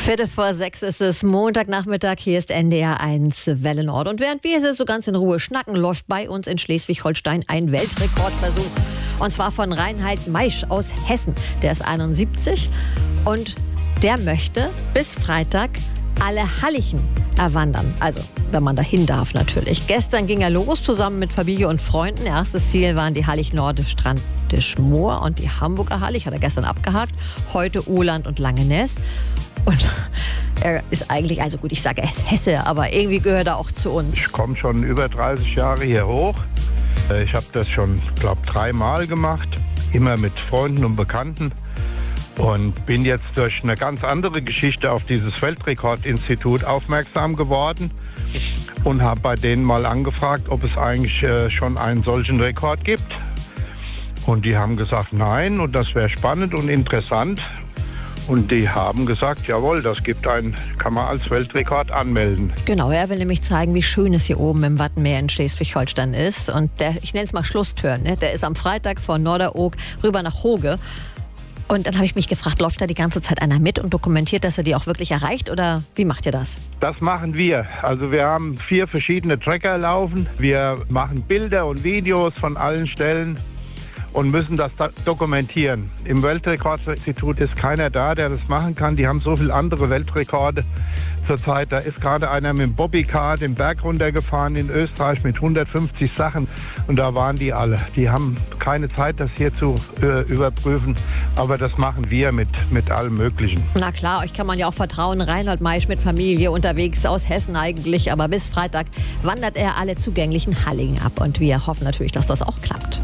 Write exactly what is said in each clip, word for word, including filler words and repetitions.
Viertel vor sechs ist es, Montagnachmittag, hier ist N D R eins Welle Nord. Und während wir hier so ganz in Ruhe schnacken, läuft bei uns in Schleswig-Holstein ein Weltrekordversuch. Und zwar von Reinhard Maisch aus Hessen. Der ist einundsiebzig und der möchte bis Freitag alle Hallichen erwandern. Also, wenn man dahin darf natürlich. Gestern ging er los, zusammen mit Familie und Freunden. Erstes Ziel waren die Hallig Norde, Strandisch Moor und die Hamburger Hallig. Hat er gestern abgehakt. Heute Oland und Langenäs. Und er ist eigentlich, also gut, ich sage, er ist Hesse, aber irgendwie gehört er auch zu uns. Ich komme schon über dreißig Jahre hier hoch. Ich habe das schon, glaube ich, dreimal gemacht. Immer mit Freunden und Bekannten. Und bin jetzt durch eine ganz andere Geschichte auf dieses Weltrekordinstitut aufmerksam geworden und habe bei denen mal angefragt, ob es eigentlich äh, schon einen solchen Rekord gibt. Und die haben gesagt, nein, und das wäre spannend und interessant. Und die haben gesagt, jawohl, das gibt einen, kann man als Weltrekord anmelden. Genau, er will nämlich zeigen, wie schön es hier oben im Wattenmeer in Schleswig-Holstein ist. Und der, ich nenne es mal Schlusstörn, ne? Der ist am Freitag von Norderoog rüber nach Hoge. Und dann habe ich mich gefragt, läuft da die ganze Zeit einer mit und dokumentiert, dass er die auch wirklich erreicht? Oder wie macht ihr das? Das machen wir. Also wir haben vier verschiedene Tracker laufen. Wir machen Bilder und Videos von allen Stellen und müssen das dokumentieren. Im Weltrekordinstitut ist keiner da, der das machen kann. Die haben so viele andere Weltrekorde zurzeit. Da ist gerade einer mit dem Bobbycar den Berg runtergefahren in Österreich mit hundertfünfzig Sachen. Und da waren die alle. Die haben keine Zeit, das hier zu äh, überprüfen. Aber das machen wir mit, mit allem Möglichen. Na klar, euch kann man ja auch vertrauen. Reinhard Maisch mit Familie unterwegs aus Hessen eigentlich. Aber bis Freitag wandert er alle zugänglichen Halligen ab. Und wir hoffen natürlich, dass das auch klappt.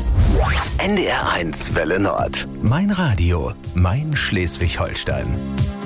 N D R eins Welle Nord. Mein Radio, mein Schleswig-Holstein.